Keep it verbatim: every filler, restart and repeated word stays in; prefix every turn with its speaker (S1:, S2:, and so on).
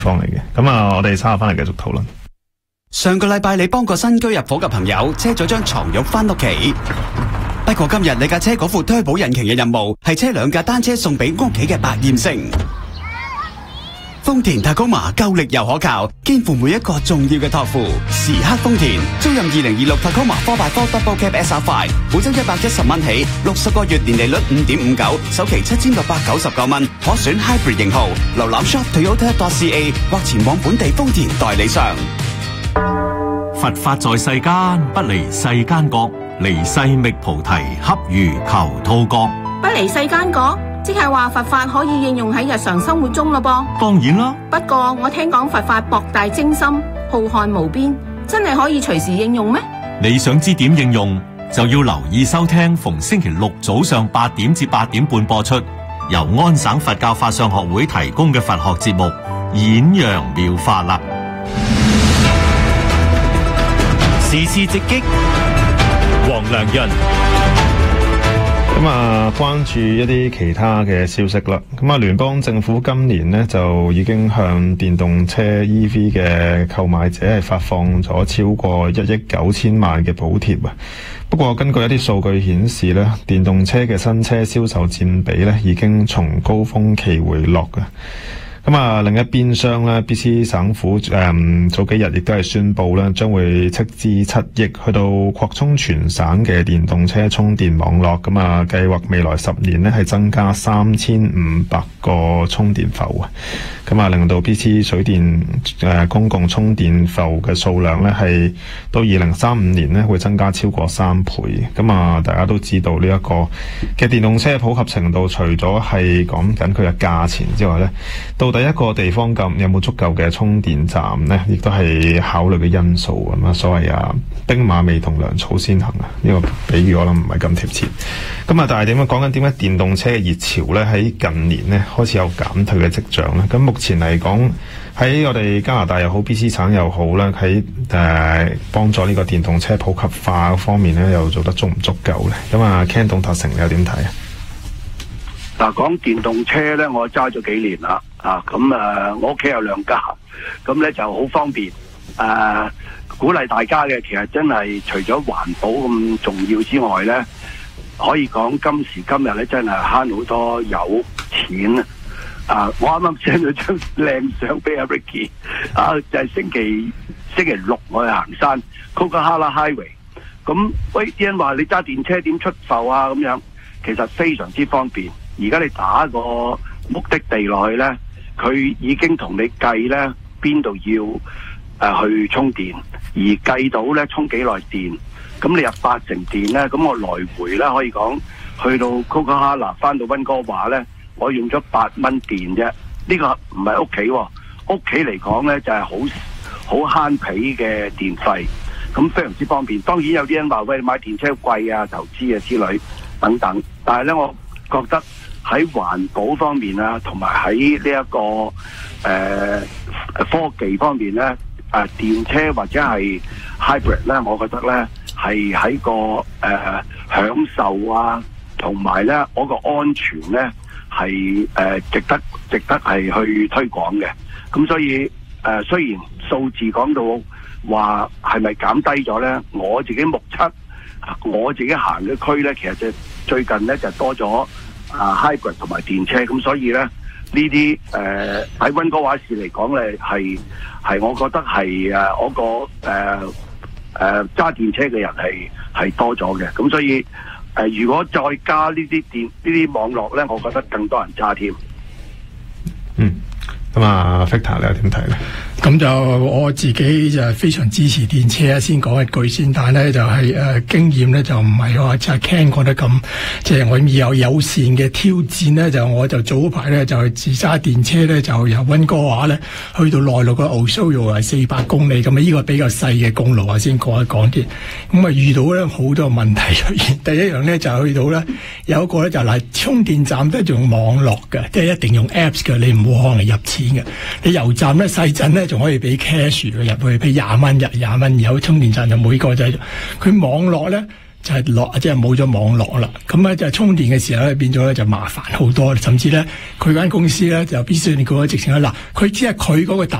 S1: 方嚟嘅。咁啊，我哋稍後翻嚟繼續討論。
S2: 上個禮拜你幫個新居入伙嘅朋友車咗張床褥翻屋企，不過今日你架車嗰副推保引擎嘅任務係車兩架單車送俾屋企嘅百厭星。豐田塔高馬夠力又可靠，肩負每一個重要嘅託付。時刻豐田，租任二零二六塔高馬 four by four Double Cab S R five， 每周一百一十蚊起，六十個月年利率五點五九，首期七千六百九十九蚊，可選 Hybrid 型號。瀏覽 shop toyota dot c a 或前往本地豐田代理商。
S3: 佛法在世間，不離世間覺，離世覓菩提，恰如求兔角。
S4: 不離世間覺，即係話佛法可以應用喺日常生活中咯噃。
S3: 當然啦，
S4: 不過我聽講佛法博大精深，浩瀚無邊，真係可以隨時應用咩？
S3: 你想知點應用，就要留意收聽逢星期六早上八點至八點半播出，由安省佛教法相學會提供嘅佛學節目《演揚妙法》啦。
S5: 時事直擊，黃良潤。
S1: 咁啊，關注一啲其他嘅消息啦。咁啊，聯邦政府今年呢就已經向電動車 E V 嘅購買者係發放咗超過一億九千萬嘅補貼啊。不過根據一啲數據顯示呢，電動車嘅新車銷售佔比呢已經從高峰期回落嘅。咁啊，另一邊廂咧 ，B C 省府誒、嗯、早幾日亦都係宣布咧，將會斥資七億去到擴充全省嘅電動車充電網絡。咁啊，計劃未來十年咧係增加三千五百個充電埠啊。咁啊，令到 B C 水電誒、呃、公共充電埠嘅數量咧係到二零三五年咧會增加超過三倍。咁啊，大家都知道呢一個嘅電動車普及程度，除咗係講緊佢嘅價錢之外咧，到第一個地方咁有冇足夠嘅充電站呢，亦都係考慮嘅因素咁啊。所謂啊，兵馬未同糧草先行啊，呢個比喻我諗唔係咁貼切。咁啊，但係點樣講緊點解電動車嘅熱潮呢喺近年呢開始有減退嘅跡象呢？咁目前嚟講，喺我哋加拿大又好 B C 省又好啦，喺誒幫助呢個電動車普及化方面呢，又做得足唔足夠呢？咁啊 Ken 董達成你又點睇啊？
S6: 嗱，講電動車咧，我揸咗幾年啦，啊，咁誒、呃，我屋企有兩架，咁咧就好方便，誒、呃，鼓勵大家嘅，其實真係除咗環保咁重要之外咧，可以講今時今日咧真係慳好多有錢啊！啊，我啱啱 send 咗張靚相俾阿 Ricky， 啊，就係、是、星期星期六我去行山 Coquihalla Highway， 咁喂啲人話你揸電車點出埠啊咁樣，其實非常之方便。而家你打個目的地落去呢，佢已經同你計呢邊度要誒、呃、去充電，而計到呢充幾耐電。咁你入八成電呢，咁我來回呢可以講去到 Coquihalla 翻到溫哥華呢，我用咗八蚊電啫。呢、這個唔係屋企喎，屋企嚟講呢就係好好慳皮嘅電費，咁非常之方便。當然有啲人話喂，買電車貴啊、投資啊之類等等，但係呢，我覺得喺環保方面啊，同埋喺呢一個誒、呃、科技方面咧，誒、呃、電車或者係 hybrid 咧，我覺得咧係喺個誒、呃、享受啊，同埋咧我個安全咧係誒值得值得係去推廣嘅。咁所以誒、呃、雖然數字講到話係咪減低咗咧，我自己目測我自己行嘅區咧，其實就最近咧就多咗啊 hybrid 同埋電車，咁所以咧呢啲誒喺溫哥華市嚟講咧係係我覺得係誒我個誒誒揸電車嘅人係係多咗嘅，咁所以誒、呃、如果再加呢啲電呢啲網絡咧，我覺得更多人揸添。
S1: 嗯，咁啊 Victor 你又點睇咧？
S7: 咁就我自己就非常支持電車啊！先講一句先，但係咧就係、是、誒、呃、經驗咧就唔係話就係 Ken 講得咁，即、就、係、是、我有友善嘅挑戰咧，就我就早排咧就係自揸電車咧，就由溫哥華咧去到內陸嘅 Osoyoos 係四百公里，咁啊呢個比較細嘅公路啊，先講一講啲。咁啊遇到咧好多問題出現，第一樣咧就去到咧有一個咧就嗱、是、充電站都係用網絡嘅，即係一定用 Apps 嘅，你唔好可能入錢嘅。你油站咧細陣咧。仲可以俾 cash 入去，俾廿蚊入廿蚊，然後充電站就每個就係佢網絡咧就係落即係冇咗網絡啦。咁咧就係充電嘅時候咧變咗咧就麻煩好多，甚至咧佢間公司咧就必須你講直情啦，嗱佢只係佢嗰個大